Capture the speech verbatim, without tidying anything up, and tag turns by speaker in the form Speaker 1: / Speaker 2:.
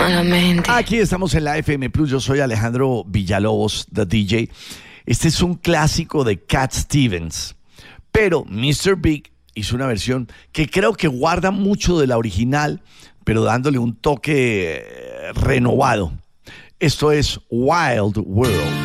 Speaker 1: Malamente.
Speaker 2: Aquí estamos en la F M Plus. Yo soy Alejandro Villalobos, The D J. Este es un clásico de Cat Stevens, pero míster Big hizo una versión que creo que guarda mucho de la original, pero dándole un toque renovado. Esto es Wild World.